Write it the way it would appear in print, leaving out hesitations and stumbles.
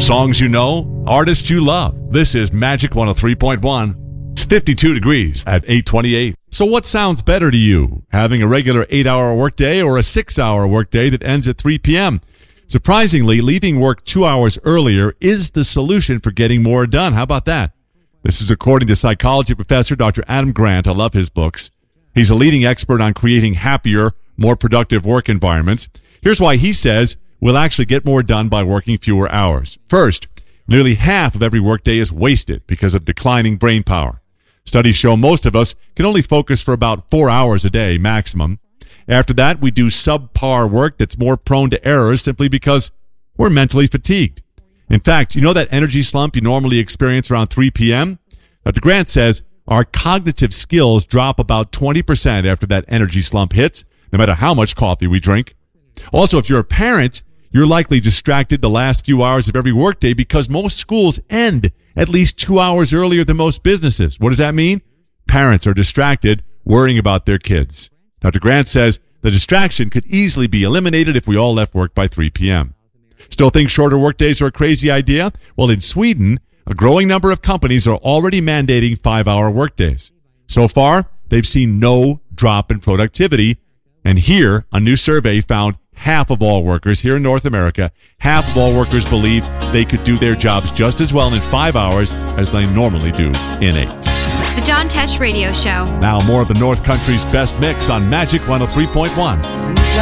Songs you know, artists you love. This is Magic 103.1. It's 52 degrees at 8:28. So what sounds better to you? Having a regular 8-hour workday or a 6-hour workday that ends at 3 p.m.? Surprisingly, leaving work 2 hours earlier is the solution for getting more done. How about that? This is according to psychology professor Dr. Adam Grant. I love his books. He's a leading expert on creating happier, more productive work environments. Here's why he says we'll actually get more done by working fewer hours. First, nearly half of every workday is wasted because of declining brain power. Studies show most of us can only focus for about 4 hours a day maximum. After that, we do subpar work that's more prone to errors simply because we're mentally fatigued. In fact, you know that energy slump you normally experience around 3 p.m.? Dr. Grant says our cognitive skills drop about 20% after that energy slump hits, no matter how much coffee we drink. Also, if you're a parent, you're likely distracted the last few hours of every workday because most schools end at least 2 hours earlier than most businesses. What does that mean? Parents are distracted worrying about their kids. Dr. Grant says the distraction could easily be eliminated if we all left work by 3 p.m. Still think shorter workdays are a crazy idea? Well, in Sweden, a growing number of companies are already mandating 5-hour workdays. So far, they've seen no drop in productivity. And here, a new survey found half of all workers here in North America, half of all workers believe they could do their jobs just as well in 5 hours as they normally do in 8. The John Tesh Radio Show. Now more of the North Country's best mix on Magic 103.1.